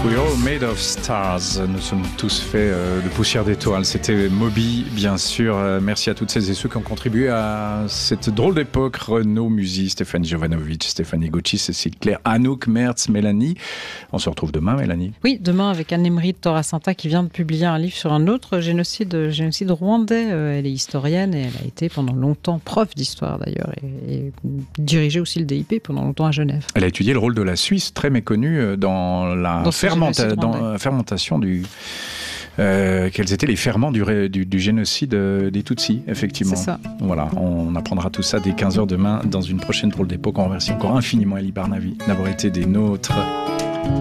We're all made of stars. Nous sommes tous faits de poussière d'étoiles. C'était Moby, bien sûr. Merci à toutes celles et ceux qui ont contribué à cette drôle d'époque. Renaud Musy, Stéphanie Jovanovic, Stéphanie Gauchy, Cécile Claire, Anouk Mertz, Mélanie. On se retrouve demain, Mélanie. Oui, demain avec Anne-Emery de Torasanta qui vient de publier un livre sur un autre génocide rwandais. Elle est historienne et elle a été pendant longtemps prof d'histoire d'ailleurs et dirigeait aussi le DIP pendant longtemps à Genève. Elle a étudié le rôle de la Suisse, très méconnue dans la fermentation du... quels étaient les ferments du génocide des Tutsis, effectivement. C'est ça. Voilà, on apprendra tout ça dès 15h demain dans une prochaine drôle d'époque. On remercie encore infiniment Elie Barnavi d'avoir été des nôtres.